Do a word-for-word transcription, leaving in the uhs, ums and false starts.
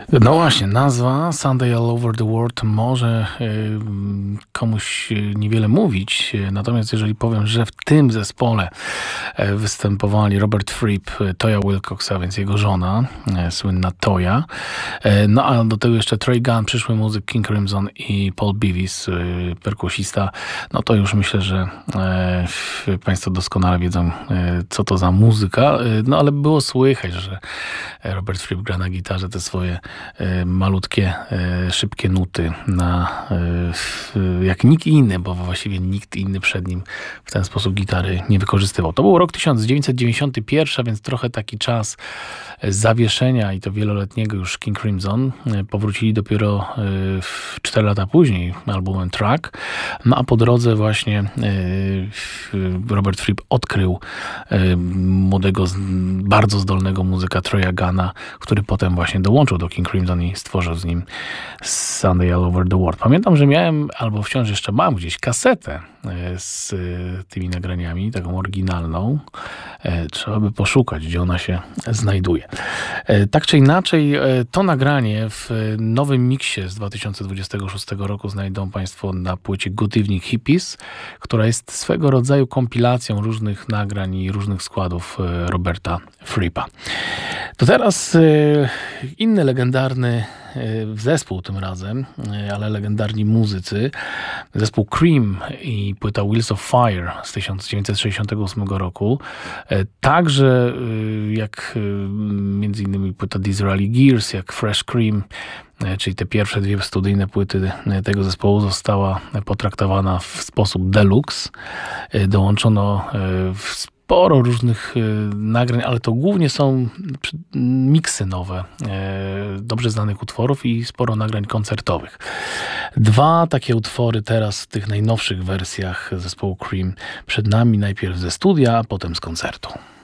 No właśnie, nazwa Sunday All Over the World może y, komuś niewiele mówić, natomiast jeżeli powiem, że w tym zespole y, występowali Robert Fripp, Toya Wilcox, a więc jego żona, y, słynna Toya, y, no a do tego jeszcze Trey Gunn, przyszły muzyk King Crimson i Paul Beavis, y, perkusista, no to już myślę, że y, Państwo doskonale wiedzą, y, co to za muzyka, y, no ale było słychać, że Robert Fripp gra na gitarze te swoje malutkie, szybkie nuty na, jak nikt inny, bo właściwie nikt inny przed nim w ten sposób gitary nie wykorzystywał. To był rok tysiąc dziewięćset dziewięćdziesiąty pierwszy, a więc trochę taki czas zawieszenia i to wieloletniego już King Crimson. Powrócili dopiero cztery lata później albumem Track. No a po drodze właśnie Robert Fripp odkrył młodego, bardzo zdolnego muzyka Treya Gunna, który potem właśnie dołączył do King Crimson i stworzył z nim Sunday All Over the World. Pamiętam, że miałem, albo wciąż jeszcze mam gdzieś kasetę z tymi nagraniami, taką oryginalną. Trzeba by poszukać, gdzie ona się znajduje. Tak czy inaczej, to nagranie w nowym miksie z dwa tysiące dwudziestego szóstego roku znajdą Państwo na płycie Good Evening Hippies, która jest swego rodzaju kompilacją różnych nagrań i różnych składów Roberta Frippa. To teraz inny legendarny zespół tym razem, ale legendarni muzycy. Zespół Cream i płyta Wheels of Fire z tysiąc dziewięćset sześćdziesiątego ósmego roku. Także jak między innymi płyta Disraeli Gears, jak Fresh Cream, czyli te pierwsze dwie studyjne płyty tego zespołu, została potraktowana w sposób deluxe. Dołączono w sporo różnych y, nagrań, ale to głównie są miksy nowe, y, dobrze znanych utworów i sporo nagrań koncertowych. Dwa takie utwory teraz w tych najnowszych wersjach zespołu Cream przed nami, najpierw ze studia, a potem z koncertu.